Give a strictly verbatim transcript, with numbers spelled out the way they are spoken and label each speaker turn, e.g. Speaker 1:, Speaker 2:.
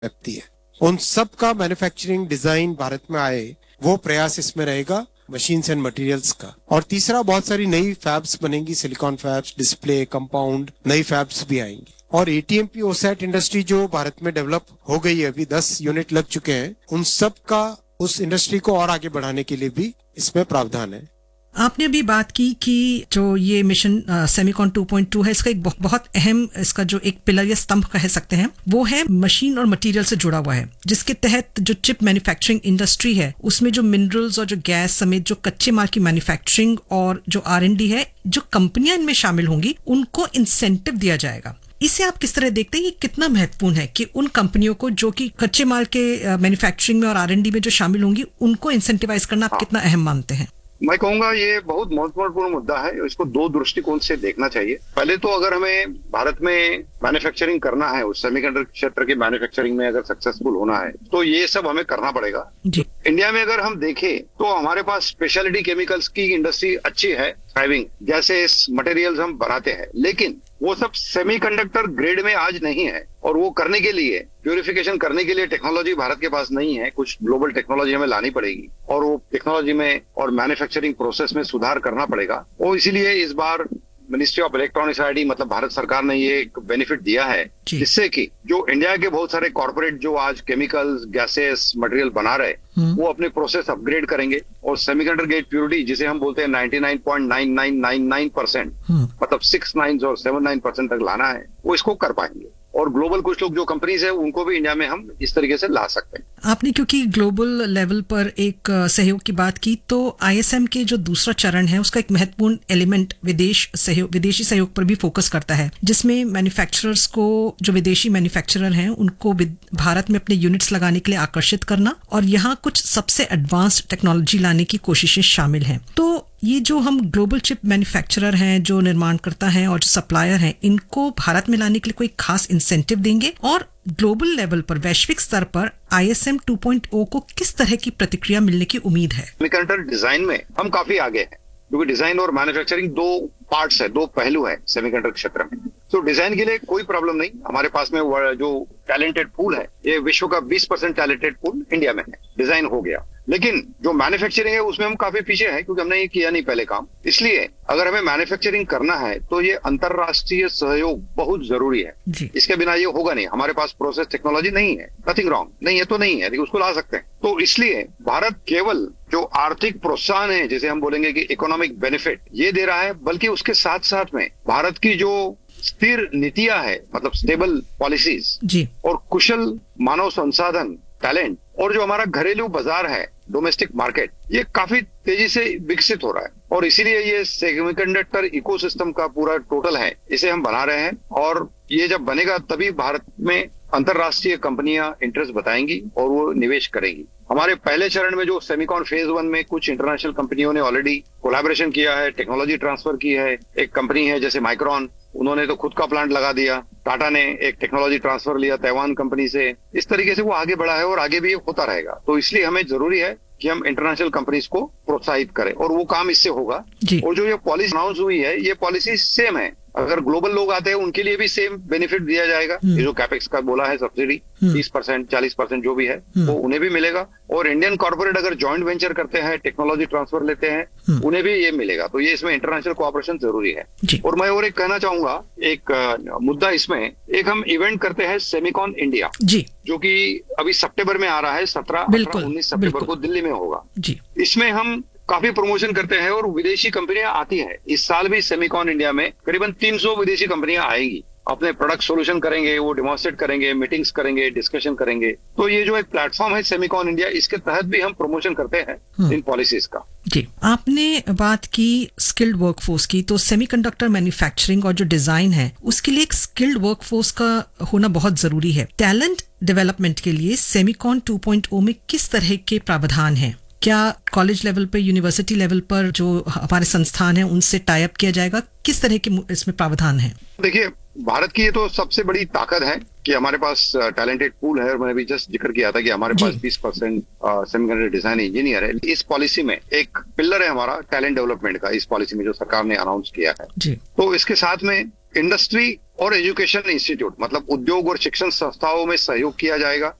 Speaker 1: व्यक्ति है, उन सब का मैन्युफैक्चरिंग डिजाइन भारत में आए, वो प्रयास इसमें रहेगा मशीन्स एंड मटेरियल्स का। और तीसरा, बहुत सारी नई फैब्स बनेंगी, सिलिकॉन फैब्स, डिस्प्ले, कंपाउंड, नई फैब्स भी आएंगी। और एटीएमपी ओसैट इंडस्ट्री जो भारत में डेवलप हो गई है, अभी दस यूनिट लग चुके हैं, उन सब का उस इंडस्ट्री को और आगे बढ़ाने के लिए भी इसमें प्रावधान है।
Speaker 2: आपने अभी बात की कि जो ये mission Semicon two point two है, इसका एक बहुत अहम, इसका जो एक पिलर या स्तंभ कह सकते हैं, वो है मशीन और मटेरियल से जुड़ा हुआ है, जिसके तहत जो चिप मैन्युफैक्चरिंग इंडस्ट्री है उसमें जो मिनरल्स और जो गैस समेत जो कच्चे माल की मैन्युफैक्चरिंग और जो आर एंड डी है, जो कंपनियां इनमें शामिल होंगी उनको इंसेंटिव दिया जाएगा। इसे आप किस तरह देखते हैं? ये कितना महत्वपूर्ण है कि उन कंपनियों को जो कि कच्चे माल के मैन्युफैक्चरिंग में और आर एंड डी में जो शामिल होंगी उनको इंसेंटिवाइज करना आप कितना अहम मानते हैं?
Speaker 3: मैं कहूंगा ये बहुत महत्वपूर्ण मुद्दा है, इसको दो दृष्टिकोण से देखना चाहिए। पहले तो अगर हमें भारत में मैन्युफैक्चरिंग करना है, उस सेमीकंडक्टर क्षेत्र की मैन्युफैक्चरिंग में अगर सक्सेसफुल होना है, तो ये सब हमें करना पड़ेगा जी। इंडिया में अगर हम देखें तो हमारे पास स्पेशलिटी केमिकल्स की इंडस्ट्री अच्छी है, थ्राइविंग, गैसेस, मटेरियल्स हम बनाते हैं, लेकिन वो सब सेमीकंडक्टर ग्रेड में आज नहीं है। और वो करने के लिए, प्यूरिफिकेशन करने के लिए टेक्नोलॉजी भारत के पास नहीं है। कुछ ग्लोबल टेक्नोलॉजी हमें लानी पड़ेगी और वो टेक्नोलॉजी में और मैन्युफैक्चरिंग प्रोसेस में सुधार करना पड़ेगा। और इसीलिए इस बार मिनिस्ट्री ऑफ इलेक्ट्रॉनिक्स आईडी, मतलब भारत सरकार ने ये एक बेनिफिट दिया है, जिससे कि जो इंडिया के बहुत सारे कॉर्पोरेट जो आज केमिकल्स, गैसेस, मटेरियल बना रहे, वो अपने प्रोसेस अपग्रेड करेंगे और सेमीकंडक्टर ग्रेड प्योरिटी, जिसे हम बोलते हैं ninety nine point nine nine nine nine percent, मतलब सिक्स नाइन और सेवन नाइन परसेंट तक लाना है, वो इसको कर पाएंगे। और ग्लोबल कुछ लोग जो कंपनीज है उनको भी इंडिया में हम इस तरीके से ला सकते हैं।
Speaker 2: आपने क्योंकि ग्लोबल लेवल पर एक सहयोग की बात की, तो आईएसएम के जो दूसरा चरण है उसका एक महत्वपूर्ण एलिमेंट विदेश सहयोग, विदेशी सहयोग पर भी फोकस करता है, जिसमें मैन्युफैक्चरर्स को, जो विदेशी मैन्युफैक्चरर हैं, उनको भारत में अपने यूनिट्स लगाने के लिए आकर्षित करना और यहाँ कुछ सबसे एडवांस्ड टेक्नोलॉजी लाने की कोशिशें शामिल हैं। तो ये जो हम ग्लोबल चिप मैन्युफैक्चरर हैं, जो निर्माणकर्ता हैं और जो सप्लायर हैं, इनको भारत में लाने के लिए कोई खास इंसेंटिव देंगे? और ग्लोबल लेवल पर, वैश्विक स्तर पर आईएसएम टू पॉइंट ओ को किस तरह की प्रतिक्रिया मिलने की उम्मीद है?
Speaker 3: सेमीकंडक्टर डिजाइन में हम काफी आगे हैं, क्योंकि डिजाइन और मैन्युफैक्चरिंग दो पार्ट्स है, दो पहलू है सेमीकंडक्टर क्षेत्र में। तो डिजाइन के लिए कोई प्रॉब्लम नहीं, हमारे पास में जो टैलेंटेड पूल है, ये विश्व का बीस परसेंट टैलेंटेड पूल इंडिया में है, डिजाइन हो गया। लेकिन जो मैन्युफैक्चरिंग है उसमें हम काफी पीछे हैं, क्योंकि हमने ये किया नहीं पहले काम। इसलिए अगर हमें मैन्युफैक्चरिंग करना है तो ये अंतरराष्ट्रीय सहयोग बहुत जरूरी है, इसके बिना ये होगा नहीं। हमारे पास प्रोसेस टेक्नोलॉजी नहीं है, नथिंग रॉन्ग, नहीं है तो नहीं है, लेकिन उसको ला सकते हैं। तो इसलिए भारत केवल जो आर्थिक प्रोत्साहन है, जैसे हम बोलेंगे कि इकोनॉमिक बेनिफिट, ये दे रहा है, बल्कि उसके साथ साथ में भारत की जो स्थिर नीतियां है, मतलब स्टेबल पॉलिसीज और कुशल मानव संसाधन, टैलेंट, और जो हमारा घरेलू बाजार है, डोमेस्टिक मार्केट, ये काफी तेजी से विकसित हो रहा है। और इसीलिए ये सेमीकंडक्टर इकोसिस्टम का पूरा टोटल है, इसे हम बना रहे हैं। और ये जब बनेगा तभी भारत में अंतरराष्ट्रीय कंपनियां इंटरेस्ट बताएंगी और वो निवेश करेंगी। हमारे पहले चरण में जो सेमिकॉन फेज वन में कुछ इंटरनेशनल कंपनियों ने ऑलरेडी कोलैबोरेशन किया है, टेक्नोलॉजी ट्रांसफर की है। एक कंपनी है जैसे माइक्रोन, उन्होंने तो खुद का प्लांट लगा दिया। टाटा ने एक टेक्नोलॉजी ट्रांसफर लिया ताइवान कंपनी से। इस तरीके से वो आगे बढ़ा है और आगे भी होता रहेगा। तो इसलिए हमें जरूरी है कि हम इंटरनेशनल कंपनीज को प्रोत्साहित करें, और वो काम इससे होगा। और जो ये पॉलिसी अनाउंस हुई है, ये पॉलिसी सेम है। अगर ग्लोबल लोग आते हैं उनके लिए भी सेम बेनिफिट दिया जाएगा। ये जो कैपेक्स का बोला है सब्सिडी, तीस परसेंट चालीस परसेंट जो भी है, वो उन्हें भी मिलेगा। और इंडियन कॉर्पोरेट अगर जॉइंट वेंचर करते हैं, टेक्नोलॉजी ट्रांसफर लेते हैं, उन्हें भी ये मिलेगा। तो ये इसमें इंटरनेशनल कोऑपरेशन जरूरी है। और मैं और एक कहना चाहूंगा, एक मुद्दा इसमें, एक हम इवेंट करते हैं सेमिकॉन इंडिया, जो कि अभी सितंबर में आ रहा है, सत्रह उन्नीस सितंबर को दिल्ली में होगा। इसमें हम काफी प्रमोशन करते हैं और विदेशी कंपनियां आती हैं। इस साल भी सेमिकॉन इंडिया में करीबन तीन सौ विदेशी कंपनियां आएंगी, अपने प्रोडक्ट सोल्यूशन करेंगे, वो डेमोन्स्ट्रेट करेंगे, मीटिंग्स करेंगे, डिस्कशन करेंगे। तो ये जो एक प्लेटफॉर्म है सेमिकॉन इंडिया, इसके तहत भी हम प्रमोशन करते हैं इन पॉलिसीज का।
Speaker 2: जी, आपने बात की स्किल्ड वर्कफोर्स की, तो सेमीकंडक्टर मैन्युफैक्चरिंग और जो डिजाइन है उसके लिए एक स्किल्ड वर्कफोर्स का होना बहुत जरूरी है। टैलेंट डेवलपमेंट के लिए सेमिकॉन टू पॉइंट ओ में किस तरह के प्रावधान हैं? क्या कॉलेज लेवल पर, यूनिवर्सिटी लेवल पर जो हमारे संस्थान है उनसे टाई अप किया जाएगा? किस तरह के इसमें प्रावधान है?
Speaker 3: देखिए, भारत की ये तो सबसे बड़ी ताकत है कि हमारे पास टैलेंटेड पूल है। और मैंने भी जस्ट जिक्र किया था कि हमारे पास बीस परसेंट सेमीकंडक्टर डिजाइन इंजीनियर है। इस पॉलिसी में एक पिलर है हमारा टैलेंट डेवलपमेंट का, इस पॉलिसी में जो सरकार ने अनाउंस किया है।
Speaker 2: जी।
Speaker 3: तो इसके साथ में इंडस्ट्री और एजुकेशन इंस्टीट्यूट मतलब उद्योग और शिक्षण संस्थाओं में सहयोग किया जाएगा।